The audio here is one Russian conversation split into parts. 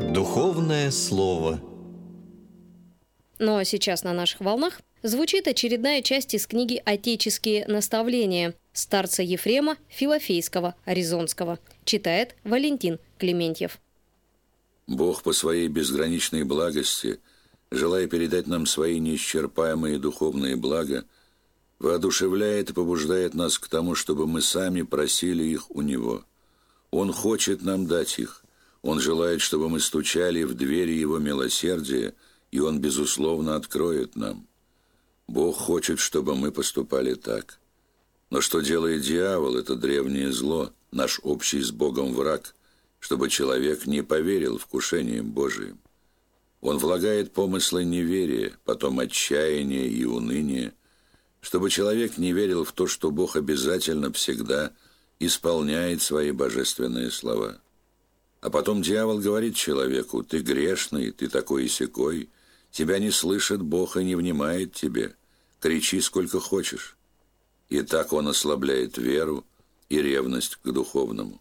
Духовное слово. Ну а сейчас на наших волнах звучит очередная часть из книги «Отеческие наставления» старца Ефрема Филофейского Аризонского. Читает Валентин Клементьев. Бог по своей безграничной благости, желая передать нам свои неисчерпаемые духовные блага, воодушевляет и побуждает нас к тому, чтобы мы сами просили их у Него. Он хочет нам дать их. Он желает, чтобы мы стучали в двери Его милосердия, и Он, безусловно, откроет нам. Бог хочет, чтобы мы поступали так. Но что делает дьявол, это древнее зло, наш общий с Богом враг, чтобы человек не поверил вкушениям Божиим. Он влагает помыслы неверия, потом отчаяния и уныния, чтобы человек не верил в то, что Бог обязательно всегда исполняет свои божественные слова. А потом дьявол говорит человеку: «Ты грешный, ты такой и сякой, тебя не слышит Бог и не внимает тебе, кричи сколько хочешь». И так он ослабляет веру и ревность к духовному.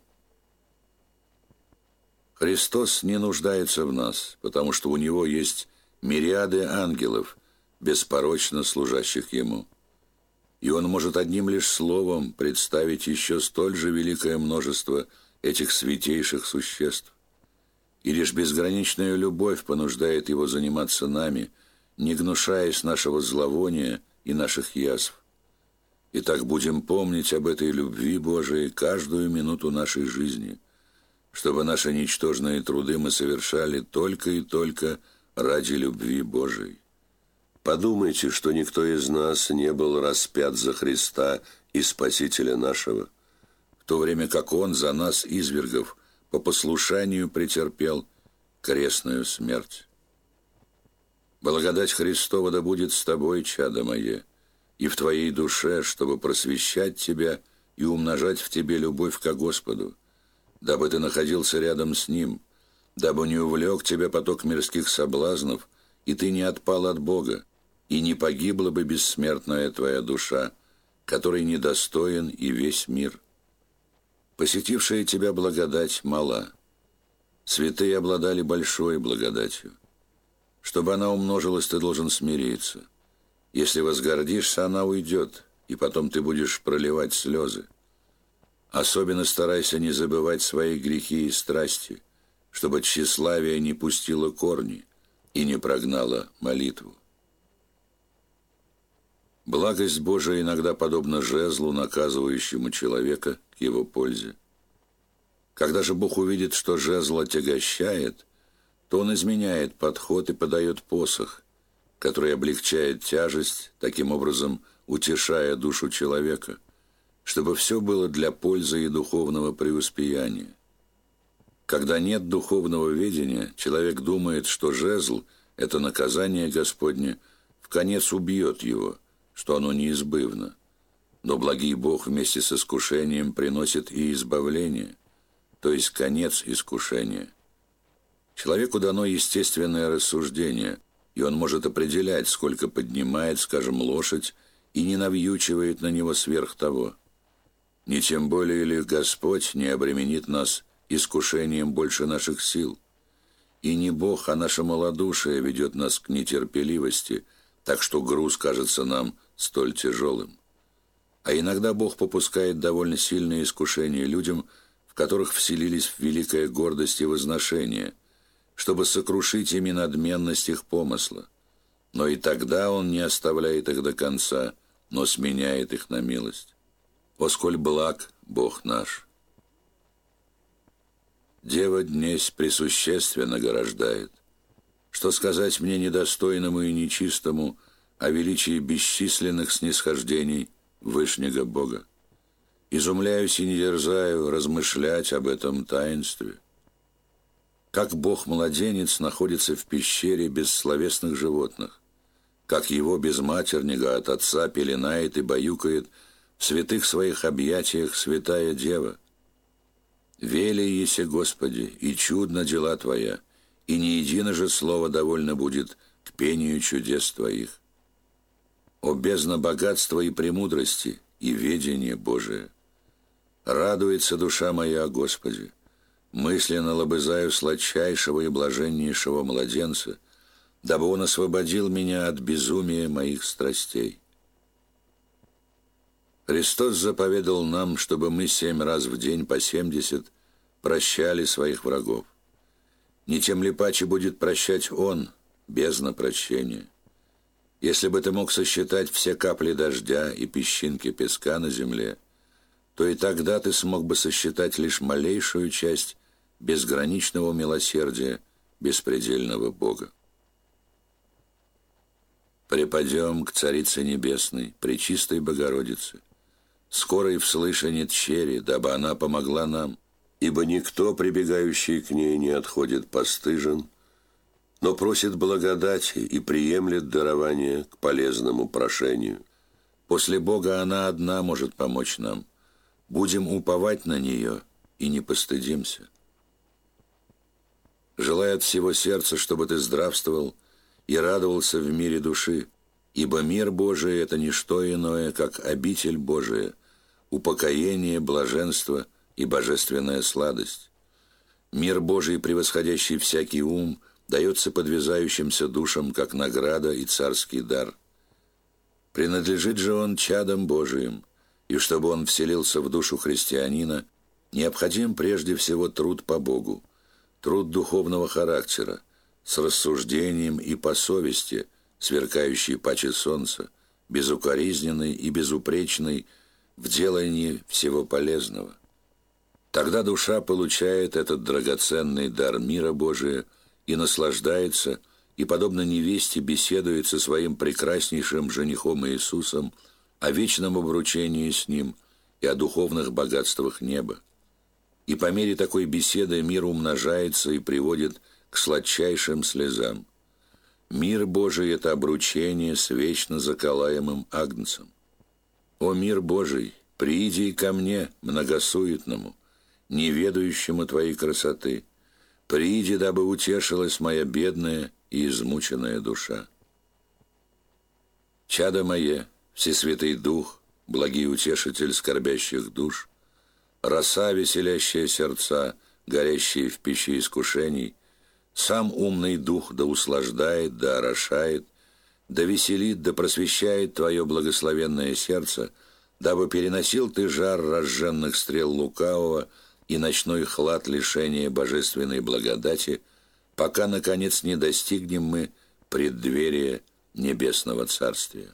Христос не нуждается в нас, потому что у Него есть мириады ангелов, беспорочно служащих Ему. И Он может одним лишь словом представить еще столь же великое множество этих святейших существ. И лишь безграничная любовь понуждает Его заниматься нами, не гнушаясь нашего зловония и наших язв. Итак, будем помнить об этой любви Божией каждую минуту нашей жизни, чтобы наши ничтожные труды мы совершали только и только ради любви Божией. Подумайте, что никто из нас не был распят за Христа и Спасителя нашего, в то время как Он за нас, извергов, по послушанию претерпел крестную смерть. Благодать Христова да будет с тобой, чадо мое, и в твоей душе, чтобы просвещать тебя и умножать в тебе любовь ко Господу, дабы ты находился рядом с Ним, дабы не увлек тебя поток мирских соблазнов, и ты не отпал от Бога, и не погибла бы бессмертная твоя душа, которой недостоин и весь мир. Посетившая тебя благодать мала. Святые обладали большой благодатью. Чтобы она умножилась, ты должен смириться. Если возгордишься, она уйдет, и потом ты будешь проливать слезы. Особенно старайся не забывать свои грехи и страсти, чтобы тщеславие не пустило корни и не прогнало молитву. Благость Божия иногда подобна жезлу, наказывающему человека к его пользе. Когда же Бог увидит, что жезл отягощает, то Он изменяет подход и подает посох, который облегчает тяжесть, таким образом утешая душу человека, чтобы все было для пользы и духовного преуспеяния. Когда нет духовного ведения, человек думает, что жезл – это наказание Господне, вконец убьет его, что оно неизбывно. Но благий Бог вместе с искушением приносит и избавление, то есть конец искушения. Человеку дано естественное рассуждение, и он может определять, сколько поднимает, скажем, лошадь, и не навьючивает на него сверх того. Не тем более ли Господь не обременит нас искушением больше наших сил? И не Бог, а наше малодушие ведет нас к нетерпеливости, так что груз кажется нам столь тяжелым. А иногда Бог попускает довольно сильные искушения людям, в которых вселились великая гордость и возношение, чтобы сокрушить ими надменность их помысла. Но и тогда Он не оставляет их до конца, но сменяет их на милость. О, сколь благ Бог наш! Дева днесь пресущественно граждает. Что сказать мне недостойному и нечистому о величии бесчисленных снисхождений Вышнего Бога? Изумляюсь и не дерзаю размышлять об этом таинстве. Как Бог-младенец находится в пещере бессловесных животных, как его без матерника от отца пеленает и баюкает в святых своих объятиях святая Дева. Вели еси, Господи, и чудно дела Твоя, и ни едино же слово довольно будет к пению чудес Твоих. О бездна богатства и премудрости, и ведение Божие! Радуется душа моя о Господе. мысленно лобызаю сладчайшего и блаженнейшего младенца, дабы он освободил меня от безумия моих страстей. Христос заповедал нам, чтобы мы 7 раз в день по 70 прощали своих врагов. Не тем ли паче будет прощать Он, бездна прощения? Если бы ты мог сосчитать все капли дождя и песчинки песка на земле, то и тогда ты смог бы сосчитать лишь малейшую часть безграничного милосердия беспредельного Бога. Преподем к Царице Небесной, Пречистой Богородице, скоро и вслышание тщери, дабы она помогла нам, ибо никто, прибегающий к ней, не отходит постыжен, но просит благодати и приемлет дарование к полезному прошению. После Бога она одна может помочь нам. Будем уповать на нее и не постыдимся. Желаю от всего сердца, чтобы ты здравствовал и радовался в мире души, ибо мир Божий – это не что иное, как обитель Божия, упокоение, блаженство и божественная сладость. Мир Божий, превосходящий всякий ум, дается подвязающимся душам, как награда и царский дар. Принадлежит же он чадам Божиим, и чтобы он вселился в душу христианина, необходим прежде всего труд по Богу, труд духовного характера, с рассуждением и по совести, сверкающий паче солнца, безукоризненный и безупречный в делании всего полезного. Тогда душа получает этот драгоценный дар мира Божия и наслаждается, и, подобно невесте, беседует со своим прекраснейшим женихом Иисусом о вечном обручении с Ним и о духовных богатствах неба. И по мере такой беседы мир умножается и приводит к сладчайшим слезам. Мир Божий – это обручение с вечно заколаемым Агнцем. О мир Божий, прииди ко мне, многосуетному, неведающему Твоей красоты, прииди, дабы утешилась моя бедная и измученная душа. Чадо мое, Всесвятый Дух, благий утешитель скорбящих душ, роса, веселящая сердца, горящие в пище искушений, сам умный Дух да услаждает, да орошает, да веселит, да просвещает Твое благословенное сердце, дабы переносил Ты жар разженных стрел лукавого и ночной хлад лишения божественной благодати, пока, наконец, не достигнем мы преддверия небесного царствия.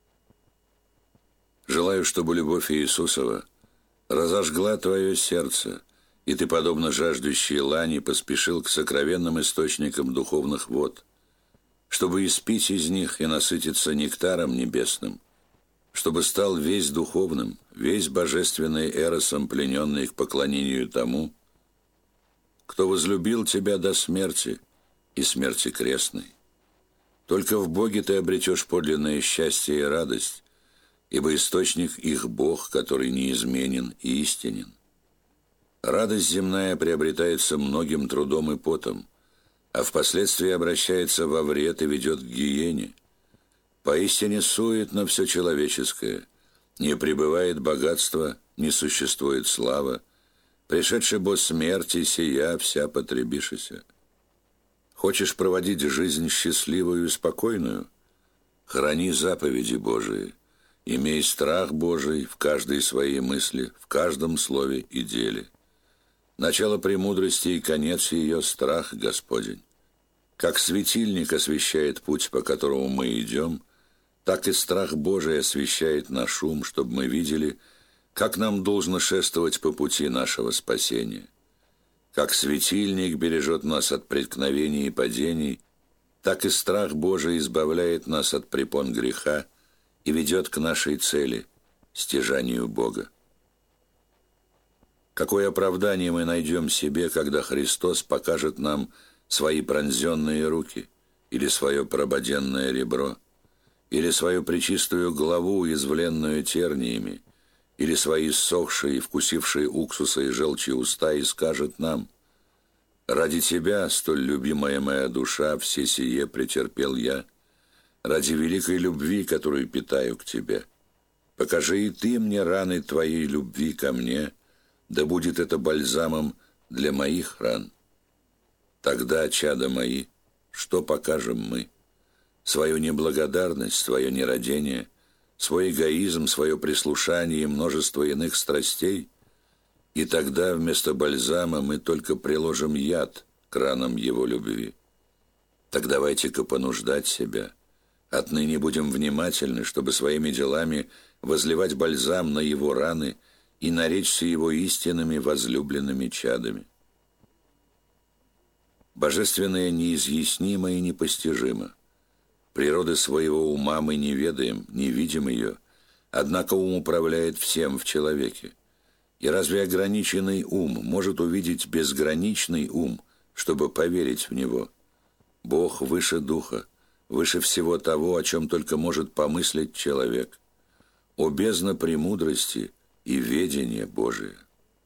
Желаю, чтобы любовь Иисусова разожгла твое сердце, и ты, подобно жаждущей лани, поспешил к сокровенным источникам духовных вод, чтобы испить из них и насытиться нектаром небесным, чтобы стал весь духовным, весь божественный эросом, плененный к поклонению тому, кто возлюбил тебя до смерти и смерти крестной. Только в Боге ты обретешь подлинное счастье и радость, ибо источник их Бог, который неизменен и истинен. Радость земная приобретается многим трудом и потом, а впоследствии обращается во вред и ведет к гиене. Поистине суетно все человеческое, не пребывает богатство, не существует слава, пришедший бо смерти сия вся потребишися. Хочешь проводить жизнь счастливую и спокойную? Храни заповеди Божии, имей страх Божий в каждой своей мысли, в каждом слове и деле. Начало премудрости и конец ее — страх Господень. Как светильник освещает путь, по которому мы идем, так и страх Божий освещает наш ум, чтобы мы видели, как нам должно шествовать по пути нашего спасения. Как светильник бережет нас от преткновений и падений, так и страх Божий избавляет нас от препон греха и ведет к нашей цели – стяжанию Бога. Какое оправдание мы найдем себе, когда Христос покажет нам свои пронзенные руки, или свое прободенное ребро, или свою пречистую главу, уязвленную терниями, или свои ссохшие, вкусившие уксуса и желчи уста, и скажет нам: «Ради Тебя, столь любимая моя душа, все сие претерпел я, ради великой любви, которую питаю к Тебе. Покажи и Ты мне раны Твоей любви ко мне, да будет это бальзамом для моих ран. Тогда, чада мои, что покажем мы? Свою неблагодарность, свое нерадение, свой эгоизм, свое прислушание и множество иных страстей? И тогда вместо бальзама мы только приложим яд к ранам его любви. Так давайте-ка понуждать себя. Отныне будем внимательны, чтобы своими делами возливать бальзам на его раны и наречься его истинными возлюбленными чадами. Божественное неизъяснимо и непостижимо. Природы своего ума мы не ведаем, не видим ее, однако ум управляет всем в человеке. И разве ограниченный ум может увидеть безграничный ум, чтобы поверить в него? Бог выше духа, выше всего того, о чем только может помыслить человек. О бездна премудрости и ведения Божия!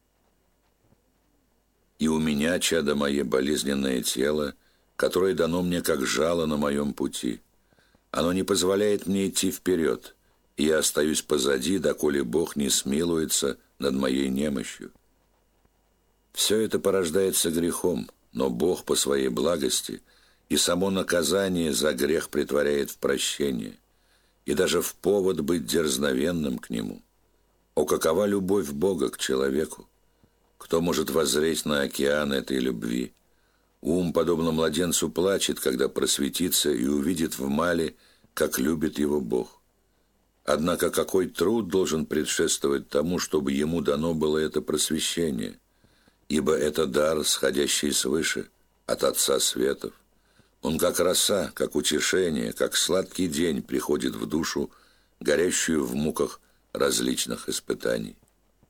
И у меня, чадо мое, болезненное тело, которое дано мне как жало на моем пути. Оно не позволяет мне идти вперед, и я остаюсь позади, доколе Бог не смилуется над моей немощью. Все это порождается грехом, но Бог по своей благости и само наказание за грех претворяет в прощение, и даже в повод быть дерзновенным к Нему. О, какова любовь Бога к человеку! Кто может воззреть на океан этой любви? Ум, подобно младенцу, плачет, когда просветится и увидит в мале, как любит его Бог. Однако какой труд должен предшествовать тому, чтобы ему дано было это просвещение? Ибо это дар, сходящий свыше, от Отца Светов. Он как роса, как утешение, как сладкий день приходит в душу, горящую в муках различных испытаний.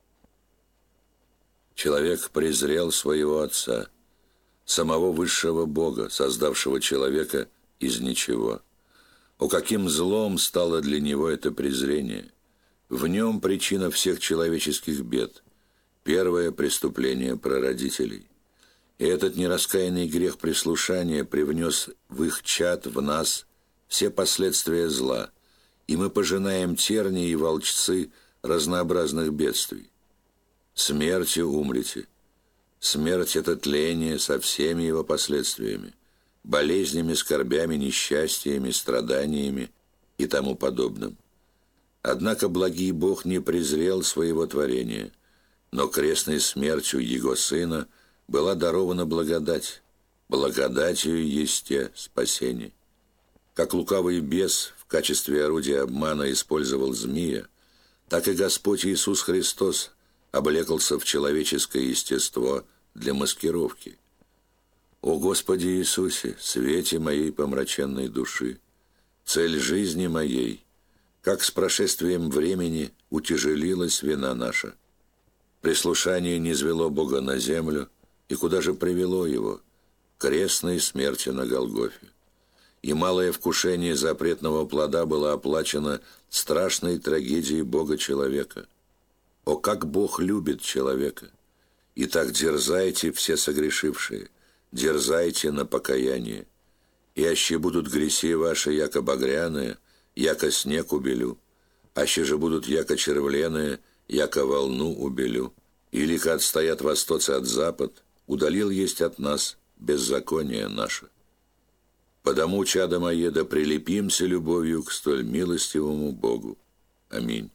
Человек презрел своего Отца, самого высшего Бога, создавшего человека из ничего. О, каким злом стало для него это презрение! В нем причина всех человеческих бед, первое преступление прародителей. И этот нераскаянный грех прислушания привнес в их чад, в нас, все последствия зла, и мы пожинаем тернии и волчцы разнообразных бедствий. Смертью умрете. Смерть – это тление со всеми его последствиями, болезнями, скорбями, несчастьями, страданиями и тому подобным. Однако благий Бог не презрел своего творения, но крестной смертью Его Сына была дарована благодать. Благодатью есте спасение. Как лукавый бес в качестве орудия обмана использовал змея, так и Господь Иисус Христос облекался в человеческое естество для маскировки. О Господи Иисусе, свете моей помраченной души, цель жизни моей, как с прошествием времени утяжелилась вина наша. Прислушание низвело Бога на землю, и куда же привело его? К крестной смерти на Голгофе. И малое вкушение запретного плода было оплачено страшной трагедией Бога-человека. О, как Бог любит человека! Итак, дерзайте все согрешившие, дерзайте на покаяние. И аще будут греси ваши, яко багряные, яко снег убелю, аще же будут яко червленые, яко волну убелю. Илико отстоят востоцы от запад, удалил есть от нас беззаконие наше. Потому, чадо мое, да прилепимся любовью к столь милостивому Богу. Аминь.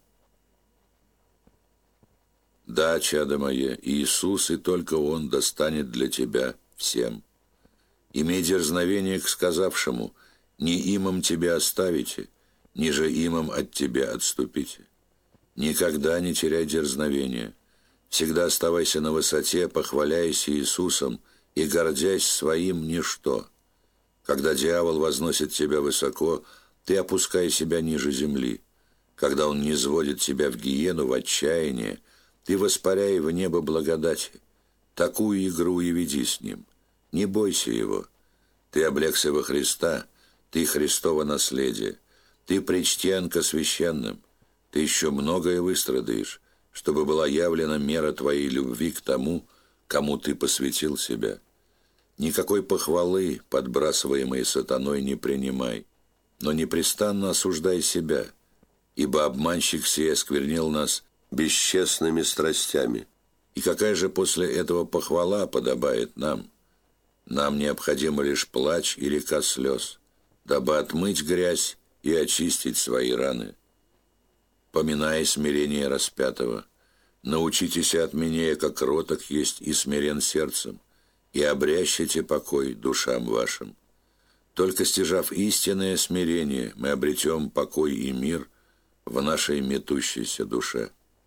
Да, чадо мое, Иисус и только Он достанет для тебя всем. Имей дерзновение к сказавшему: не имам тебя оставите, ни же имам от тебя отступите. Никогда не теряй дерзновения. Всегда оставайся на высоте, похваляясь Иисусом и гордясь своим ничто. Когда дьявол возносит тебя высоко, ты опускай себя ниже земли. Когда он низводит тебя в гиену, в отчаяние, ты воспаряй в небо благодати. Такую игру и веди с ним. Не бойся его. Ты облегся во Христа, ты Христово наследие. Ты причтен ко священным. Ты еще многое выстрадаешь, чтобы была явлена мера твоей любви к тому, кому ты посвятил себя. Никакой похвалы, подбрасываемой сатаной, не принимай, но непрестанно осуждай себя, ибо обманщик сей осквернил нас бесчестными страстями. И какая же после этого похвала подобает нам? Нам необходимо лишь плач и река слез, дабы отмыть грязь и очистить свои раны. Поминая смирение распятого, научитесь от меня, как кроток есть и смирен сердцем, и обрящите покой душам вашим. Только стяжав истинное смирение, мы обретем покой и мир в нашей метущейся душе.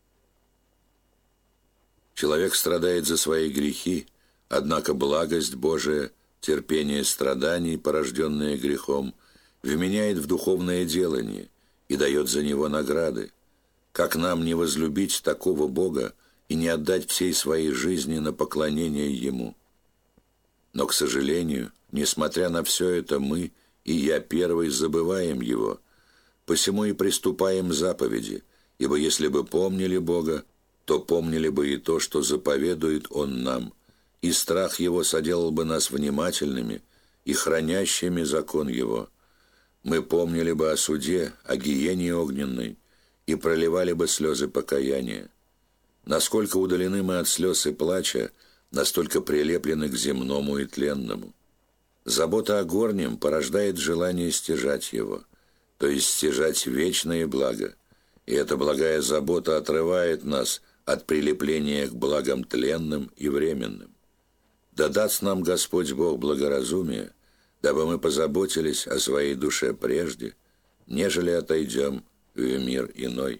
Человек страдает за свои грехи, однако благость Божия, терпение страданий, порожденное грехом, вменяет в духовное делание и дает за него награды. Как нам не возлюбить такого Бога и не отдать всей своей жизни на поклонение Ему? Но, к сожалению, несмотря на все это, мы, и я первый, забываем Его, посему и приступаем заповеди, ибо если бы помнили Бога, то помнили бы и то, что заповедует Он нам, и страх Его соделал бы нас внимательными и хранящими закон Его. Мы помнили бы о суде, о гиене огненной, и проливали бы слезы покаяния. Насколько удалены мы от слез и плача, настолько прилеплены к земному и тленному. Забота о горнем порождает желание стяжать его, то есть стяжать вечное благо, и эта благая забота отрывает нас от прилепления к благам тленным и временным. Да даст нам Господь Бог благоразумие, дабы мы позаботились о своей душе прежде, нежели отойдем в мир иной.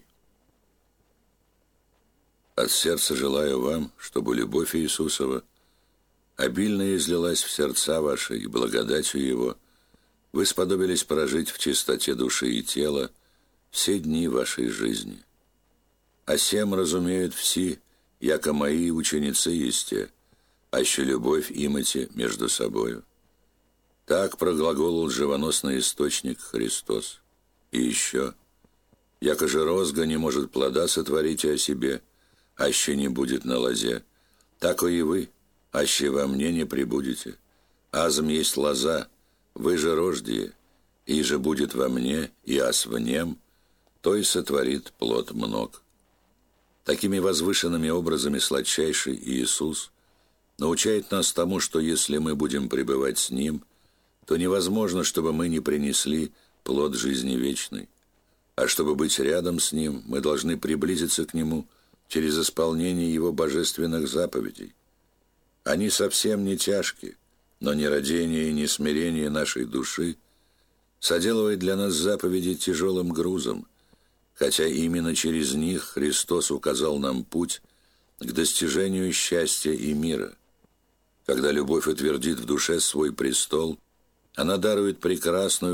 От сердца желаю вам, чтобы любовь Иисусова обильно излилась в сердца ваши, и благодатью Его вы сподобились прожить в чистоте души и тела все дни вашей жизни. А сем разумеют все, яко мои ученицы есте, аще любовь имайте между собою. Так проглаголал живоносный источник Христос. И еще, яко же розга не может плода сотворить о себе, аще не будет на лозе, тако и вы, аще во мне не прибудете. Азм есть лоза, вы же рождие, и же будет во мне, и аз в нем, то и сотворит плод мног. Такими возвышенными образами сладчайший Иисус научает нас тому, что если мы будем пребывать с Ним, то невозможно, чтобы мы не принесли плод жизни вечной. А чтобы быть рядом с Ним, мы должны приблизиться к Нему через исполнение Его божественных заповедей. Они совсем не тяжкие, но нерадение и несмирение нашей души соделывает для нас заповеди тяжелым грузом, хотя именно через них Христос указал нам путь к достижению счастья и мира. Когда любовь утвердит в душе свой престол, она дарует прекрасную